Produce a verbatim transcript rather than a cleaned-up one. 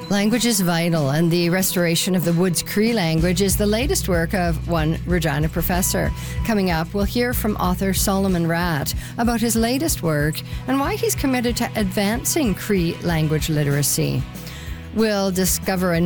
Language is vital, and the restoration of the Woods Cree language is the latest work of one Regina professor. Coming up, we'll hear from author Solomon Ratt about his latest work and why he's committed to advancing Cree language literacy. We'll discover a